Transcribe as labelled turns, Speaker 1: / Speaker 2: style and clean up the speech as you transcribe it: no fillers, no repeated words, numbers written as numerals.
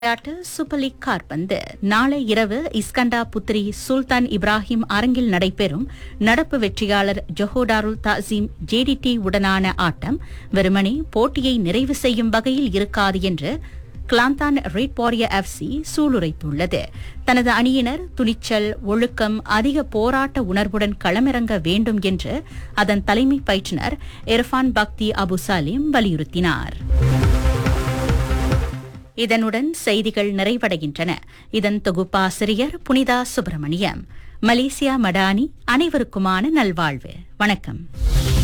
Speaker 1: விளையாட்டு super league காற்பந்து நாளை இரவு இஸ்கண்டா புத்ரி சுல்தான் இப்ராஹிம் அரங்கில் நடைபெறும் நடப்பு வெற்றியாளர் ஜொஹோடாருல் தாசீம் ஜேடிடி உடனான ஆட்டம் வெறுமனே போட்டியை நிறைவு செய்யும் வகையில் இருக்காது என்று கிளாந்தான் ரெட் வாரியர் எஃப்சி சூளுரைத்துள்ளது. தனது அணியினர் துணிச்சல், ஒழுக்கம், அதிக போராட்ட உணர்வுடன் களமிறங்க வேண்டும் என்று அதன் தலைமை பயிற்றுநர் இர்ஃபான் பக்தி அபு சாலிம் வலியுறுத்தினார். இதனுடன் செய்திகள் நிறைவடைகின்றன. இதன் தொகுப்பாசிரியர் புனிதா சுப்பிரமணியம். மலேசியா மடானி. அனைவருக்குமான நல்வாழ்வு. வணக்கம்.